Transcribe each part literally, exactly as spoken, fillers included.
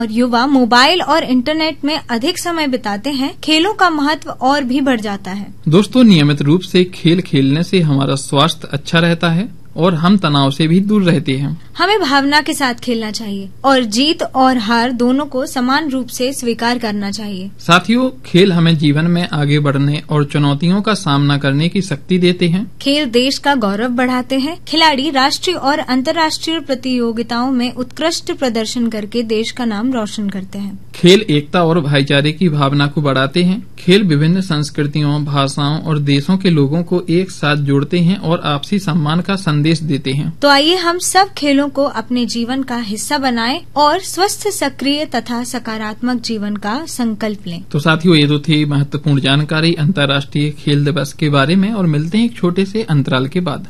और युवा मोबाइल और इंटरनेट में अधिक समय बिताते हैं, खेलों का महत्व और भी बढ़ जाता है। दोस्तों, नियमित रूप से खेल खेलने से हमारा स्वास्थ्य अच्छा रहता है और हम तनाव से भी दूर रहते हैं। हमें भावना के साथ खेलना चाहिए और जीत और हार दोनों को समान रूप से स्वीकार करना चाहिए। साथियों, खेल हमें जीवन में आगे बढ़ने और चुनौतियों का सामना करने की शक्ति देते हैं। खेल देश का गौरव बढ़ाते हैं। खिलाड़ी राष्ट्रीय और अंतर्राष्ट्रीय प्रतियोगिताओं में उत्कृष्ट प्रदर्शन करके देश का नाम रोशन करते हैं। खेल एकता और भाईचारे की भावना को बढ़ाते हैं। खेल विभिन्न संस्कृतियों, भाषाओं और देशों के लोगों को एक साथ जोड़ते हैं और आपसी सम्मान का संदेश देते हैं। तो आइए हम सब खेलों को अपने जीवन का हिस्सा बनाएं और स्वस्थ, सक्रिय तथा सकारात्मक जीवन का संकल्प लें। तो साथियों, ये तो थी महत्वपूर्ण जानकारी अंतर्राष्ट्रीय खेल दिवस के बारे में और मिलते हैं एक छोटे से अंतराल के बाद।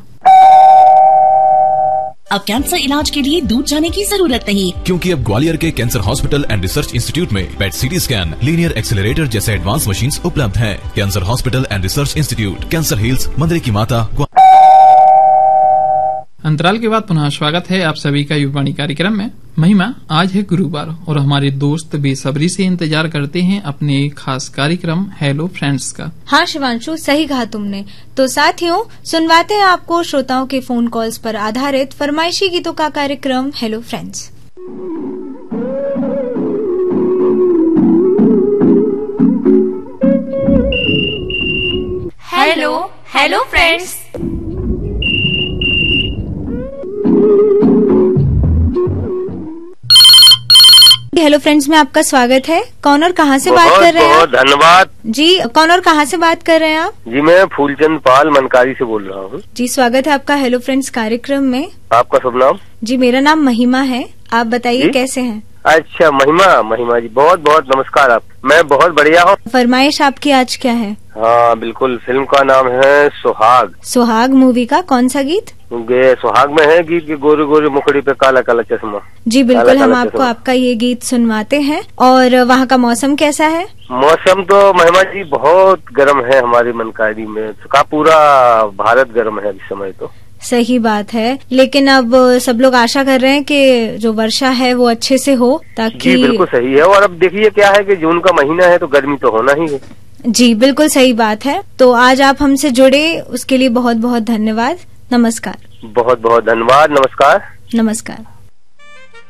अब कैंसर इलाज के लिए दूर जाने की जरूरत नहीं, क्योंकि अब ग्वालियर के cancer hospital and research institute में पेट सीटी स्कैन, लीनियर एक्सेलरेटर जैसे एडवांस मशीन्स उपलब्ध हैं। Cancer hospital and research institute, cancer hills, मंदिर की माता। अंतराल के बाद पुनः स्वागत है आप सभी का युवावाणी कार्यक्रम में। महिमा, आज है गुरुवार और हमारे दोस्त बेसब्री से इंतजार करते हैं अपने खास कार्यक्रम हेलो फ्रेंड्स का। हाँ शिवांशु, सही कहा तुमने। तो साथियों, सुनवाते हैं आपको श्रोताओं के फोन कॉल्स पर आधारित फरमाइशी गीतों का कार्यक्रम hello friends. Hello hello friends. Hello friends में आपका स्वागत है। कौन और कहाँ से बात कर रहे हैं? बहुत धन्यवाद जी। कौन और कहाँ से बात कर रहे हैं आप? जी, मैं फूलचंद पाल मनकारी से बोल रहा हूँ। जी, स्वागत है आपका हेलो फ्रेंड्स कार्यक्रम में। आपका शुभ नाम? जी, मेरा नाम महिमा है। आप बताइए कैसे हैं? अच्छा, महिमा महिमा जी, बहुत बहुत नमस्कार। आप मैं बहुत बढ़िया हूँ। फरमाइश आपकी आज क्या है? हाँ बिल्कुल, फिल्म का नाम है सुहाग। सुहाग मूवी का कौन सा गीत? सुहाग में है गीत की गोरी गोरी मुखड़ी पे काला काला चश्मा। जी बिल्कुल, हम आपको आपका ये गीत सुनवाते हैं। और वहाँ का मौसम कैसा है? मौसम तो महिमा जी बहुत गर्म है हमारी मनकारी में, का पूरा भारत गर्म है इस समय तो। सही बात है, लेकिन अब सब लोग आशा कर रहे हैं कि जो वर्षा है वो अच्छे से हो, ताकि। जी बिल्कुल सही है। और अब देखिए क्या है कि जून का महीना है तो गर्मी तो होना ही है। जी बिल्कुल सही बात है। तो आज आप हमसे जुड़े उसके लिए बहुत बहुत धन्यवाद। नमस्कार। बहुत बहुत धन्यवाद। नमस्कार। नमस्कार।